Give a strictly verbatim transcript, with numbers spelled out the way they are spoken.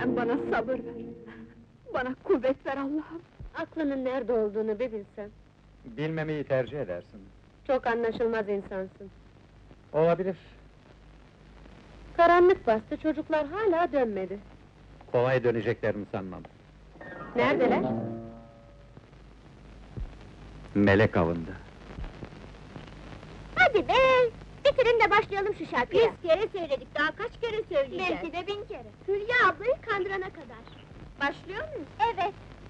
Sen bana sabır ver. Bana kuvvet ver Allah'ım. Aklının nerede olduğunu bir bilsen. Bilmemeyi tercih edersin. Çok anlaşılmaz insansın. Olabilir. Karanlık bastı, çocuklar hala dönmedi. Kolay döneceklerini sanmam. Neredeler? Melek avında. Hadi be! Bitirin de başlayalım şu şarkıya. Yüz kere söyledik, daha kaç kere söyleyeceğiz? Belki de bin kere. Hülya ablayı kandırana kadar. Başlıyor muyuz? Evet.